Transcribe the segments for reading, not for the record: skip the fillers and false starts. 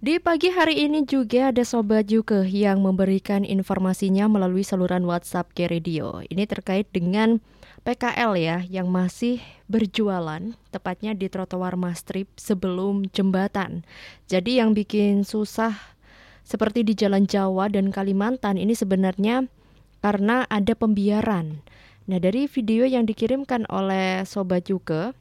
Di pagi hari ini juga ada Sobat Juke yang memberikan informasinya melalui saluran WhatsApp K Radio. Ini terkait dengan PKL ya yang masih berjualan, tepatnya di trotoar Mastrip sebelum jembatan. Jadi yang bikin susah seperti di Jalan Jawa dan Kalimantan ini sebenarnya karena ada pembiaran. Nah, dari video yang dikirimkan oleh Sobat Juke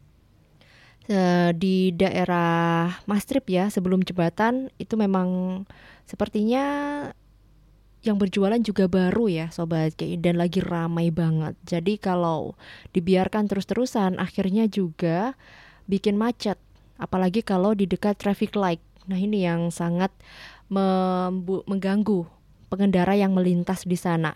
di daerah Mastrip ya sebelum jembatan itu memang sepertinya yang berjualan juga baru ya Sobat Ki dan lagi ramai banget. Jadi kalau dibiarkan terus-terusan akhirnya juga bikin macet. Apalagi kalau di dekat traffic light. Nah ini yang sangat mengganggu pengendara yang melintas di sana.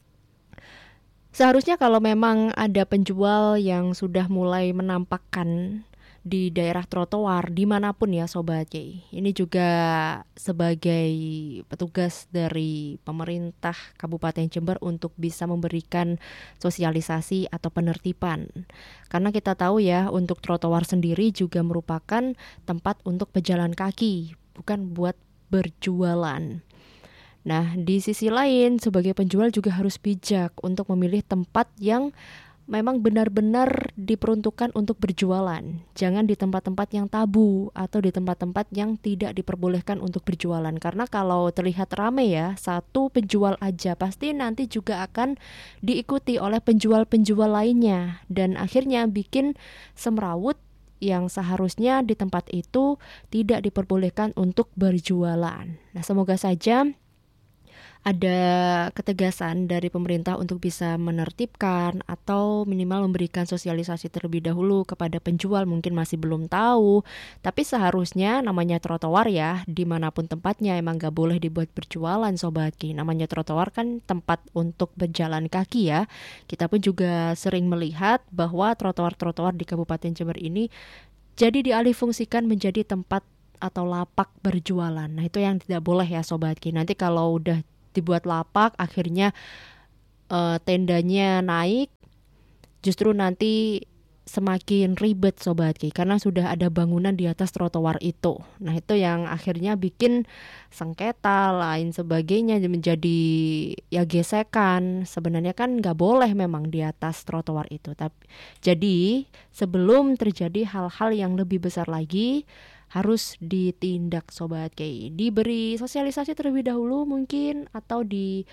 Seharusnya kalau memang ada penjual yang sudah mulai menampakkan di daerah trotoar dimanapun ya Sobat Yai. Ini juga sebagai petugas dari pemerintah Kabupaten Jember untuk bisa memberikan sosialisasi atau penertiban. Karena kita tahu ya untuk trotoar sendiri juga merupakan tempat untuk pejalan kaki, bukan buat berjualan. Nah, di sisi lain sebagai penjual juga harus bijak untuk memilih tempat yang memang benar-benar diperuntukkan untuk berjualan. Jangan di tempat-tempat yang tabu atau di tempat-tempat yang tidak diperbolehkan untuk berjualan. Karena kalau terlihat ramai ya, satu penjual aja pasti nanti juga akan diikuti oleh penjual-penjual lainnya. Dan akhirnya bikin semrawut yang seharusnya di tempat itu tidak diperbolehkan untuk berjualan. Nah, semoga saja ada ketegasan dari pemerintah untuk bisa menertibkan atau minimal memberikan sosialisasi terlebih dahulu kepada penjual, mungkin masih belum tahu, tapi seharusnya namanya trotoar ya, dimanapun tempatnya emang gak boleh dibuat berjualan Sobat Ki. Namanya trotoar kan tempat untuk berjalan kaki ya. Kita pun juga sering melihat bahwa trotoar-trotoar di Kabupaten Jember ini jadi dialihfungsikan menjadi tempat atau lapak berjualan. Nah itu yang tidak boleh ya Sobat Ki. Nanti kalau udah dibuat lapak akhirnya tendanya naik, justru nanti semakin ribet Sobat Ki karena sudah ada bangunan di atas trotoar itu. Nah itu yang akhirnya bikin sengketa lain sebagainya menjadi ya gesekan. Sebenarnya kan nggak boleh memang di atas trotoar itu. Tapi jadi sebelum terjadi hal-hal yang lebih besar lagi harus ditindak Sobat Ki. Diberi sosialisasi terlebih dahulu mungkin atau di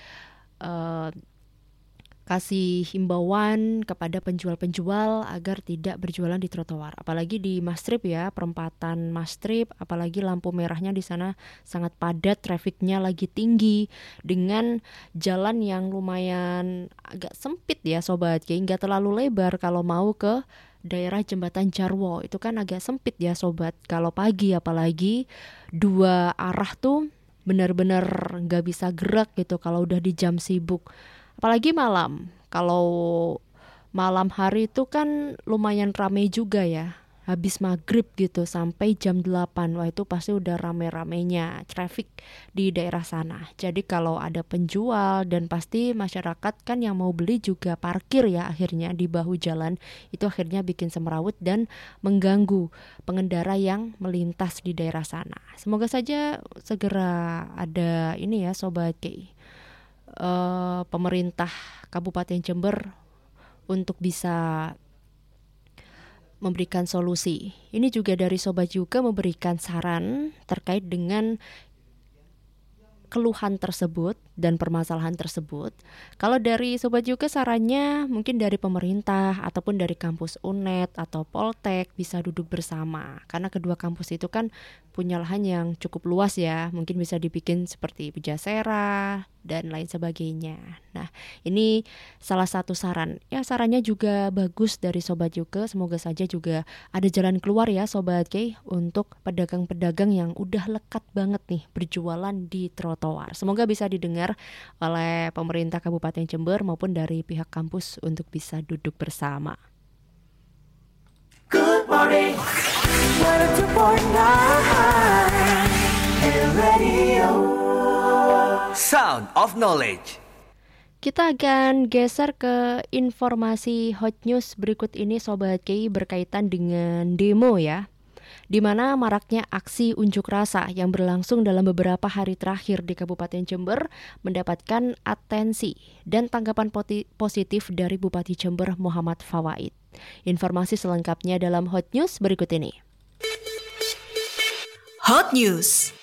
kasih himbauan kepada penjual-penjual agar tidak berjualan di trotoar. Apalagi di Mastrip ya, perempatan Mastrip, apalagi lampu merahnya di sana sangat padat, trafiknya lagi tinggi dengan jalan yang lumayan agak sempit ya Sobat Ki, nggak terlalu lebar kalau mau ke daerah Jembatan Jarwo. Itu kan agak sempit ya Sobat. Kalau pagi apalagi dua arah tuh benar-benar nggak bisa gerak gitu kalau udah di jam sibuk. Apalagi malam. Kalau malam hari itu kan lumayan ramai juga ya. Habis maghrib gitu sampai jam 8. Wah itu pasti udah rame-ramenya traffic di daerah sana. Jadi kalau ada penjual dan pasti masyarakat kan yang mau beli juga parkir ya akhirnya di bahu jalan. Itu akhirnya bikin semrawut dan mengganggu pengendara yang melintas di daerah sana. Semoga saja segera ada ini ya Sobat Ki. Pemerintah Kabupaten Jember untuk bisa memberikan solusi. Ini juga dari Sobat juga memberikan saran terkait dengan keluhan tersebut dan permasalahan tersebut. Kalau dari Sobat juga sarannya mungkin dari pemerintah ataupun dari kampus UNED atau Poltek bisa duduk bersama. Karena kedua kampus itu kan punya lahan yang cukup luas ya. Mungkin bisa dibikin seperti Pujasera dan lain sebagainya. Nah, ini salah satu saran. Ya, sarannya juga bagus dari Sobat juga. Semoga saja juga ada jalan keluar ya Sobat K untuk pedagang-pedagang yang udah lekat banget nih berjualan di trotoar. Semoga bisa didengar oleh pemerintah Kabupaten Jember maupun dari pihak kampus untuk bisa duduk bersama. Good morning, 102.9 Radio. Sound of Knowledge. Kita akan geser ke informasi hot news berikut ini Sobat KI berkaitan dengan demo ya. di mana maraknya aksi unjuk rasa yang berlangsung dalam beberapa hari terakhir di Kabupaten Jember mendapatkan atensi dan tanggapan positif dari Bupati Jember Muhammad Fawaid. Informasi selengkapnya dalam Hot News berikut ini. Hot News.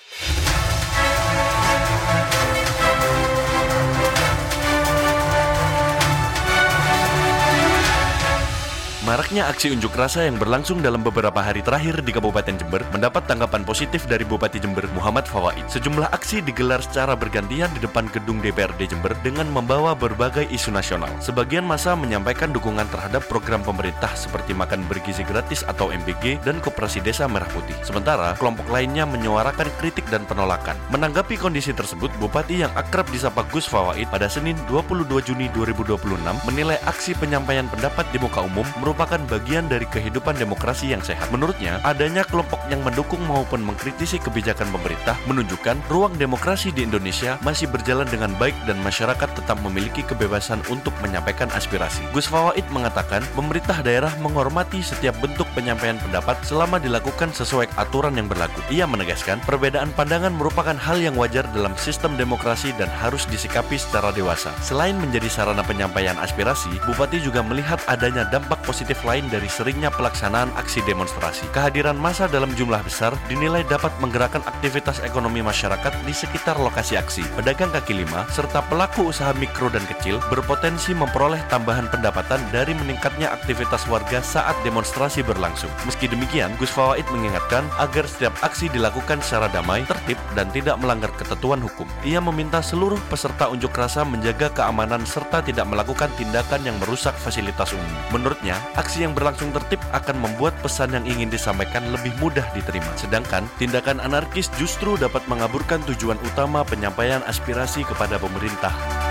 Maraknya aksi unjuk rasa yang berlangsung dalam beberapa hari terakhir di Kabupaten Jember mendapat tanggapan positif dari Bupati Jember Muhammad Fawaid. Sejumlah aksi digelar secara bergantian di depan gedung DPRD Jember dengan membawa berbagai isu nasional. Sebagian massa menyampaikan dukungan terhadap program pemerintah seperti makan bergizi gratis atau MBG dan Koperasi Desa Merah Putih. Sementara kelompok lainnya menyuarakan kritik dan penolakan. Menanggapi kondisi tersebut, Bupati yang akrab disapa Gus Fawaid pada Senin 22 Juni 2026 menilai aksi penyampaian pendapat di muka umum merupakan bagian dari kehidupan demokrasi yang sehat. Menurutnya, adanya kelompok yang mendukung maupun mengkritisi kebijakan pemerintah menunjukkan ruang demokrasi di Indonesia masih berjalan dengan baik dan masyarakat tetap memiliki kebebasan untuk menyampaikan aspirasi. Gus Fawaid mengatakan, pemerintah daerah menghormati setiap bentuk penyampaian pendapat selama dilakukan sesuai aturan yang berlaku. Ia menegaskan, perbedaan pandangan merupakan hal yang wajar dalam sistem demokrasi dan harus disikapi secara dewasa. Selain menjadi sarana penyampaian aspirasi, Bupati juga melihat adanya dampak positif lain dari seringnya pelaksanaan aksi demonstrasi. Kehadiran massa dalam jumlah besar dinilai dapat menggerakkan aktivitas ekonomi masyarakat di sekitar lokasi aksi. Pedagang kaki lima serta pelaku usaha mikro dan kecil berpotensi memperoleh tambahan pendapatan dari meningkatnya aktivitas warga saat demonstrasi berlangsung. Meski demikian, Gus Fawaid mengingatkan agar setiap aksi dilakukan secara damai, tertib, dan tidak melanggar ketentuan hukum. Ia meminta seluruh peserta unjuk rasa menjaga keamanan serta tidak melakukan tindakan yang merusak fasilitas umum. Menurutnya, aksi yang berlangsung tertib akan membuat pesan yang ingin disampaikan lebih mudah diterima. Sedangkan tindakan anarkis justru dapat mengaburkan tujuan utama penyampaian aspirasi kepada pemerintah.